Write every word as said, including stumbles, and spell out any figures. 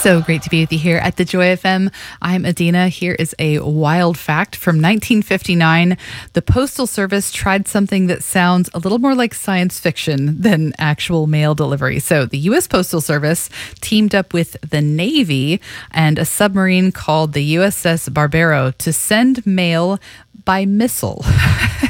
So great to be with you here at the Joy F M. I'm Adina. Here is a wild fact from nineteen fifty-nine. The Postal Service tried something that sounds a little more like science fiction than actual mail delivery. So the U S Postal Service teamed up with the Navy and a submarine called the U S S Barbaro to send mail by missile.